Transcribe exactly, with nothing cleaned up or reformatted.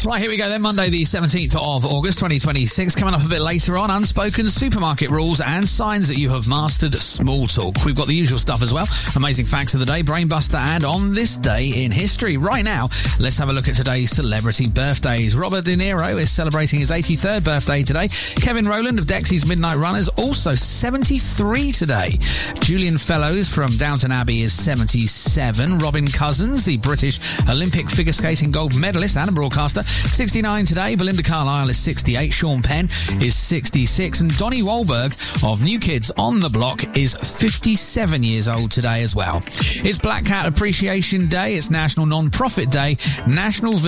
Right, here we go then. Monday the seventeenth of August twenty twenty-six. Coming up a bit later on, unspoken supermarket rules and signs that you have mastered small talk. We've got the usual stuff as well. Amazing facts of the day, Brainbuster, and on this day in history. Right now, let's have a look at today's celebrity birthdays. Robert De Niro is celebrating his eighty-third birthday today. Kevin Rowland of Dexy's Midnight Runners, also seventy-three today. Julian Fellows from Downton Abbey is seventy-seven. Robin Cousins, the British Olympic figure skating gold medalist and a broadcaster, sixty-nine today. Belinda Carlisle is sixty-eight. Sean Penn is sixty-six. And Donnie Wahlberg of New Kids on the Block is fifty-seven years old today as well. It's Black Cat Appreciation Day. It's National Non-Profit Day. National